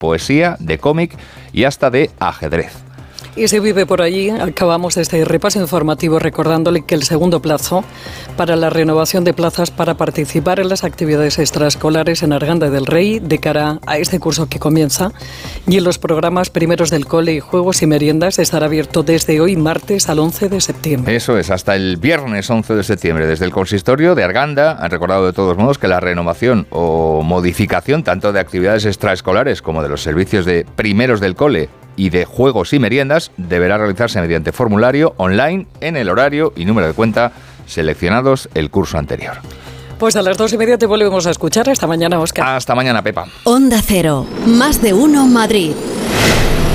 poesía, de cómic y hasta de ajedrez. Y si vive por allí, acabamos este repaso informativo recordándole que el segundo plazo para la renovación de plazas para participar en las actividades extraescolares en Arganda del Rey de cara a este curso que comienza y en los programas primeros del cole y juegos y meriendas estará abierto desde hoy martes al 11 de septiembre. Eso es, hasta el viernes 11 de septiembre. Desde el consistorio de Arganda han recordado de todos modos que la renovación o modificación tanto de actividades extraescolares como de los servicios de primeros del cole y de juegos y meriendas deberá realizarse mediante formulario online en el horario y número de cuenta seleccionados el curso anterior. Pues a las 2:30 te volvemos a escuchar. Hasta mañana, Óscar. Hasta mañana, Pepa. Onda Cero, más de uno Madrid.